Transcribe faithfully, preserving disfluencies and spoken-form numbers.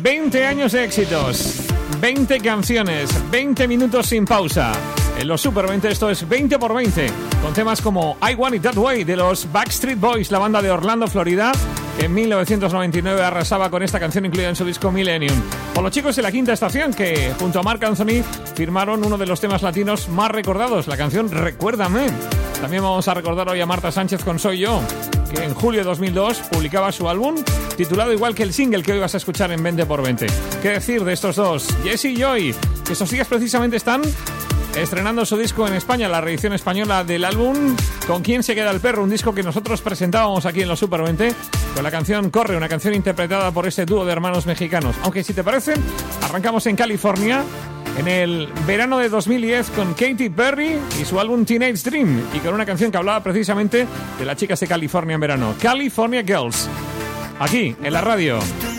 veinte años de éxitos, veinte canciones, veinte minutos sin pausa. En los Super veinte esto es veinte por veinte, con temas como I Want It That Way de los Backstreet Boys, la banda de Orlando, Florida, que en mil novecientos noventa y nueve arrasaba con esta canción incluida en su disco Millennium. O los chicos de La Quinta Estación, que junto a Marc Anthony firmaron uno de los temas latinos más recordados, la canción Recuérdame. También vamos a recordar hoy a Marta Sánchez con Soy Yo, que en julio de dos mil dos publicaba su álbum titulado igual que el single que hoy vas a escuchar en veinte por veinte. ¿Qué decir de estos dos? Jesse y Joy, que estos días precisamente están estrenando su disco en España, la reedición española del álbum Con quién se queda el perro, un disco que nosotros presentábamos aquí en los Super veinte con la canción Corre, una canción interpretada por este dúo de hermanos mexicanos. Aunque si te parece, arrancamos en California en el verano de dos mil diez con Katy Perry y su álbum Teenage Dream, y con una canción que hablaba precisamente de las chicas de California en verano, California Girls, aquí en la radio.